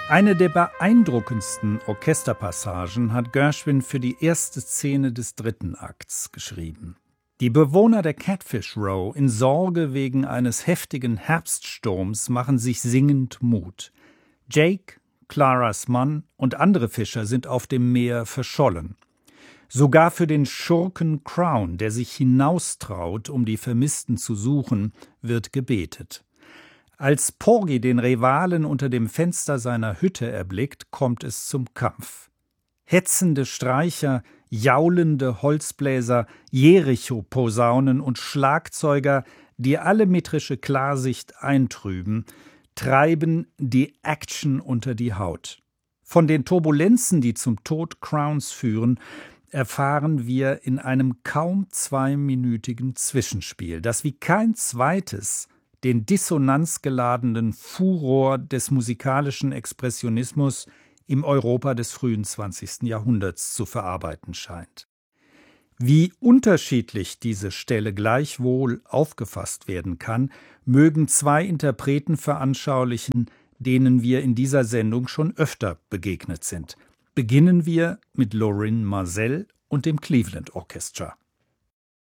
Eine der beeindruckendsten Orchesterpassagen hat Gershwin für die erste Szene des dritten Akts geschrieben. Die Bewohner der Catfish Row in Sorge wegen eines heftigen Herbststurms machen sich singend Mut. Jake, Claras Mann und andere Fischer sind auf dem Meer verschollen. Sogar für den Schurken Crown, der sich hinaustraut, um die Vermissten zu suchen, wird gebetet. Als Porgy den Rivalen unter dem Fenster seiner Hütte erblickt, kommt es zum Kampf. Hetzende Streicher, jaulende Holzbläser, Jericho-Posaunen und Schlagzeuger, die alle metrische Klarsicht eintrüben, treiben die Action unter die Haut. Von den Turbulenzen, die zum Tod Crowns führen, erfahren wir in einem kaum zweiminütigen Zwischenspiel, das wie kein zweites den dissonanzgeladenen Furor des musikalischen Expressionismus im Europa des frühen 20. Jahrhunderts zu verarbeiten scheint. Wie unterschiedlich diese Stelle gleichwohl aufgefasst werden kann, mögen zwei Interpreten veranschaulichen, denen wir in dieser Sendung schon öfter begegnet sind. Beginnen wir mit Lorin Maazel und dem Cleveland Orchestra.